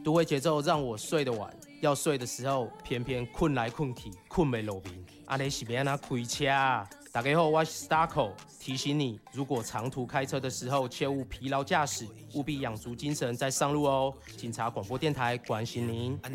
都会节奏让我睡得晚，要睡的时候偏偏困来困去，困没落眠。安尼是要安怎开车啊？大家好，我是 Starco， 提醒你，如果长途开车的时候，切勿疲劳驾驶，务必养足精神再上路哦。警察广播电台关心您。